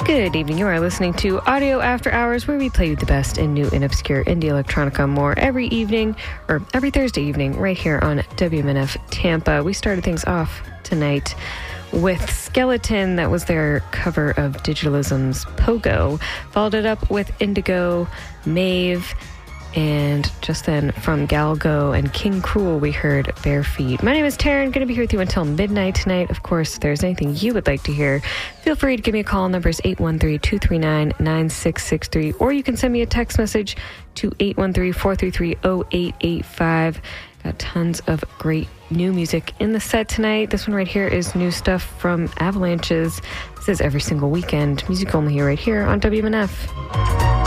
Good evening. You are listening to Audio After Hours, where we play you the best in new and obscure indie electronica more every evening, or every Thursday evening, right here on WMNF Tampa. We started things off tonight with Skeleton. That was their cover of Digitalism's Pogo. Followed it up with Indigo, Maeve, and just then from Galgo and King Cruel, we heard Bare Feet. My name is Taryn, going to be here with you until midnight tonight. Of course, if there's anything you would like to hear, feel free to give me a call. Number is 813-239-9663, or you can send me a text message to 813-433-0885. Got tons of great new music in the set tonight. This one right here is new stuff from Avalanches. This is Every Single Weekend. Music only here, right here on WMNF.